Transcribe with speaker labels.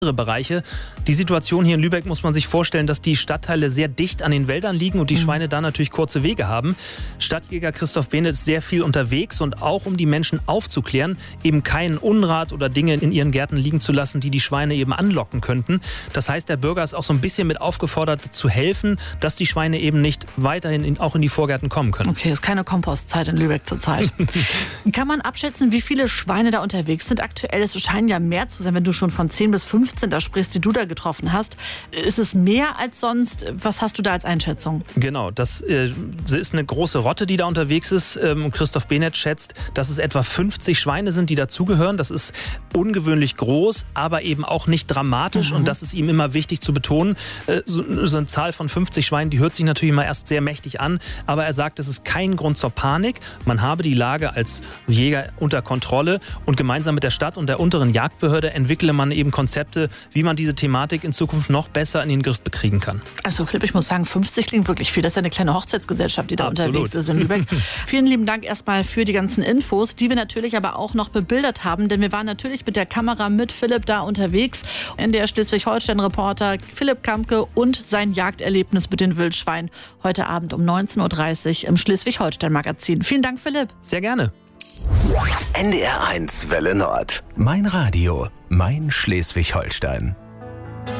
Speaker 1: Bereiche. Die Situation hier in Lübeck muss man sich vorstellen, dass die Stadtteile sehr dicht an den Wäldern liegen und die Schweine da natürlich kurze Wege haben. Stadtjäger Christoph Behnert ist sehr viel unterwegs und auch um die Menschen aufzuklären, eben keinen Unrat oder Dinge in ihren Gärten liegen zu lassen, die Schweine eben anlocken könnten. Das heißt, der Bürger ist auch so ein bisschen mit aufgefordert zu helfen, dass die Schweine eben nicht weiterhin auch in die Vorgärten kommen können.
Speaker 2: Okay, ist keine Kompostzeit in Lübeck zurzeit. Kann man abschätzen, wie viele Schweine da unterwegs sind aktuell? Es scheinen ja mehr zu sein, wenn du schon von 10 bis 15 da sprichst, die du da getroffen hast. Ist es mehr als sonst? Was hast du da als Einschätzung?
Speaker 1: Genau, das ist eine große Rotte, die da unterwegs ist. Christoph Behnert schätzt, dass es etwa 50 Schweine sind, die dazugehören. Das ist ungewöhnlich groß, aber eben auch nicht dramatisch. Und das ist ihm immer wichtig zu betonen. So eine Zahl von 50 Schweinen, die hört sich natürlich immer erst sehr mächtig an. Aber er sagt, es ist kein Grund zur Panik. Man habe die Lage als Jäger unter Kontrolle. Und gemeinsam mit der Stadt und der unteren Jagdbehörde entwickle man eben Konzepte, wie man diese Thematik in Zukunft noch besser in den Griff bekriegen kann.
Speaker 2: Also Philipp, ich muss sagen, 50 klingt wirklich viel. Das ist ja eine kleine Hochzeitsgesellschaft, die da
Speaker 1: Absolut
Speaker 2: unterwegs ist in Lübeck. Vielen lieben Dank erstmal für die ganzen Infos, die wir natürlich aber auch noch bebildert haben, denn wir waren natürlich mit der Kamera mit Philipp da unterwegs. NDR Schleswig-Holstein-Reporter Philipp Kamke und sein Jagderlebnis mit den Wildschweinen heute Abend um 19.30 Uhr im Schleswig-Holstein-Magazin. Vielen Dank, Philipp.
Speaker 1: Sehr gerne.
Speaker 3: NDR 1 Welle Nord. Mein Radio, mein Schleswig-Holstein.